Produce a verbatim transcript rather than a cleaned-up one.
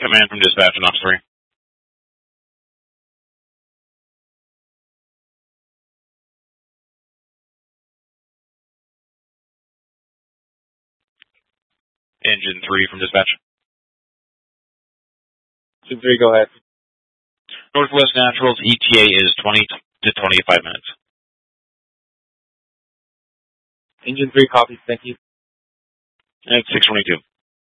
Command from dispatch and Ops three. Engine three from dispatch. Engine three, go ahead. Northwest Naturals E T A is twenty to twenty-five minutes. Engine three, copy. Thank you. At six twenty-two.